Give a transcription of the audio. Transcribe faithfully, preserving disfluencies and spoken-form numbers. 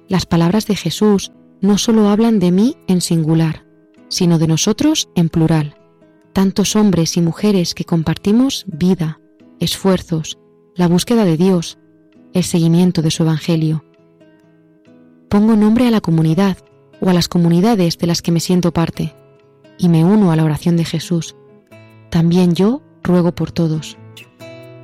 Las palabras de Jesús no solo hablan de mí en singular, sino de nosotros en plural, tantos hombres y mujeres que compartimos vida, esfuerzos, la búsqueda de Dios, el seguimiento de su Evangelio. Pongo nombre a la comunidad o a las comunidades de las que me siento parte, y me uno a la oración de Jesús. También yo ruego por todos.